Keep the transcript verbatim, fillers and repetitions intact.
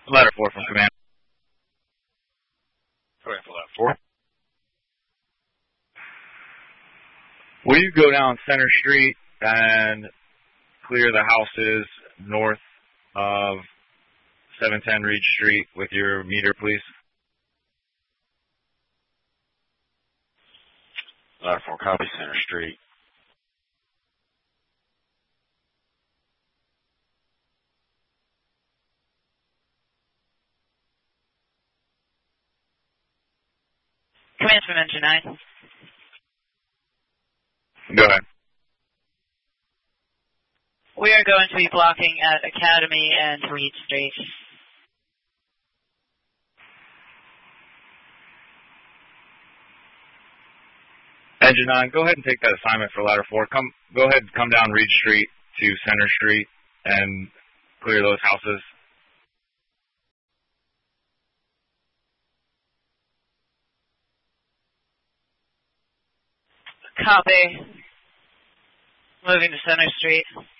Ladder four from command. Correct for ladder four. Will you go down Center Street and clear the houses north of seven ten Reed Street with your meter, please? Ladder four, copy Center Street. Command from Engine nine. Go ahead. We are going to be blocking at Academy and Reed Street. Engine nine, go ahead and take that assignment for Ladder four. Come, go ahead and come down Reed Street to Center Street and clear those houses. Copy. Moving to Center Street.